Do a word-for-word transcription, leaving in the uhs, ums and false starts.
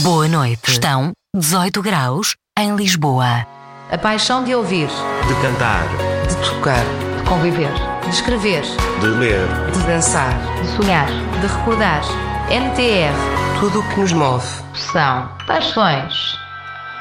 Boa noite. Estão dezoito graus em Lisboa. A paixão de ouvir, de cantar, de tocar, de conviver, de escrever, de ler, de dançar, de sonhar, de recordar. N T R. Tudo o que nos move São paixões.